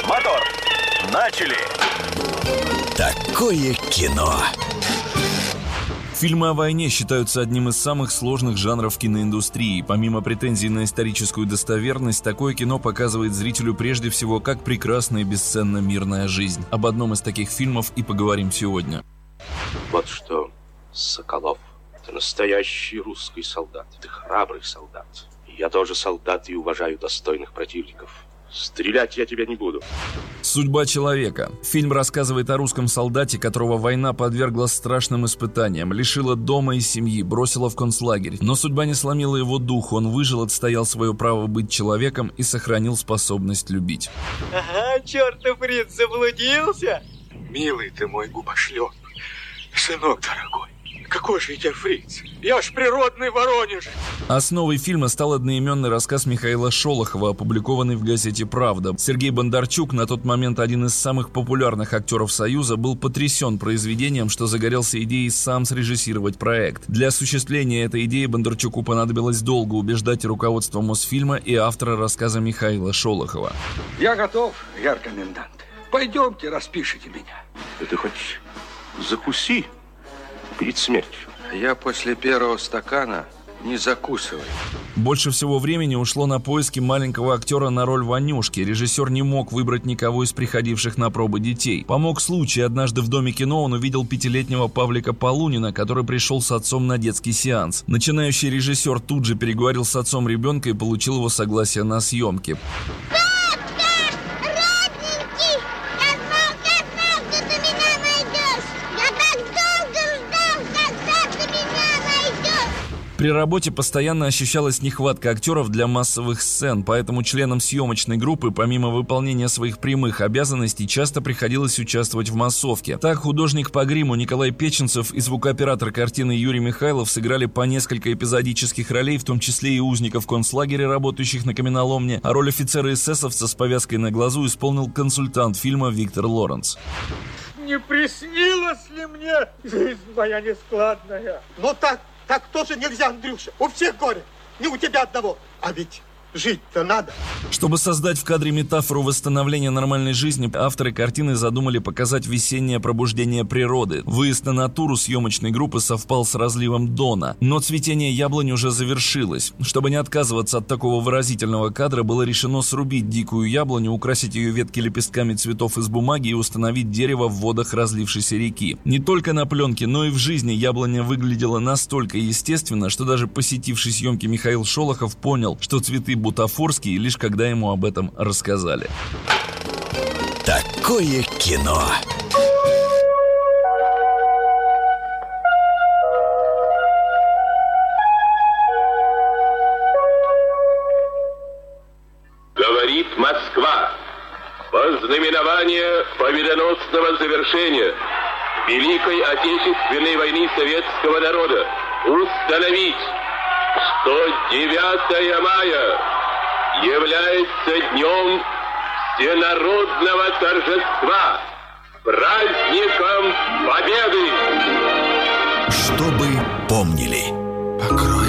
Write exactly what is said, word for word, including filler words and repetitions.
Мотор. Начали. Такое кино. Фильмы о войне считаются одним из самых сложных жанров киноиндустрии. Помимо претензий на историческую достоверность, такое кино показывает зрителю прежде всего, как прекрасна и бесценна мирная жизнь. Об одном из таких фильмов и поговорим сегодня. Вот что, Соколов, ты настоящий русский солдат. Ты храбрый солдат. Я тоже солдат и уважаю достойных противников. Стрелять я тебя не буду. «Судьба человека». Фильм рассказывает о русском солдате, которого война подвергла страшным испытаниям, лишила дома и семьи, бросила в концлагерь. Но судьба не сломила его дух, он выжил, отстоял свое право быть человеком и сохранил способность любить. Ага, чертов принц заблудился. Милый ты мой губошлеп, сынок дорогой. Какой же я фриц? Я ж природный Воронеж. Основой фильма стал одноименный рассказ Михаила Шолохова, опубликованный в газете «Правда». Сергей Бондарчук, на тот момент один из самых популярных актеров Союза, был потрясен произведением, что загорелся идеей сам срежиссировать проект. Для осуществления этой идеи Бондарчуку понадобилось долго убеждать руководство Мосфильма и автора рассказа Михаила Шолохова. Я готов, герр-комендант. Пойдемте, распишите меня. Да ты хоть закуси перед смертью. Я после первого стакана не закусываю. Больше всего времени ушло на поиски маленького актера на роль Ванюшки. Режиссер не мог выбрать никого из приходивших на пробы детей. Помог случай. Однажды в Доме кино он увидел пятилетнего Павлика Полунина, который пришел с отцом на детский сеанс. Начинающий режиссер тут же переговорил с отцом ребенка и получил его согласие на съемки. При работе постоянно ощущалась нехватка актеров для массовых сцен, поэтому членам съемочной группы, помимо выполнения своих прямых обязанностей, часто приходилось участвовать в массовке. Так, художник по гриму Николай Печенцев и звукооператор картины Юрий Михайлов сыграли по несколько эпизодических ролей, в том числе и узников концлагеря, работающих на каменоломне, а роль офицера-эсэсовца с повязкой на глазу исполнил консультант фильма Виктор Лоренц. Не приснилась ли мне жизнь моя нескладная? Но так... Так тоже нельзя, Андрюша. У всех горе. Не у тебя одного. А ведь жить-то надо. Чтобы создать в кадре метафору восстановления нормальной жизни, авторы картины задумали показать весеннее пробуждение природы. Выезд на натуру съемочной группы совпал с разливом Дона. Но цветение яблонь уже завершилось. Чтобы не отказываться от такого выразительного кадра, было решено срубить дикую яблоню, украсить ее ветки лепестками цветов из бумаги и установить дерево в водах разлившейся реки. Не только на пленке, но и в жизни яблоня выглядела настолько естественно, что даже посетивший съемки Михаил Шолохов понял, что цветы бутафорские, лишь когда ему об этом рассказали. Такое кино. Говорит Москва. По знаменованию победоносного завершения Великой Отечественной войны советского народа установить, что девятое мая является днем всенародного торжества, праздником Победы. Чтобы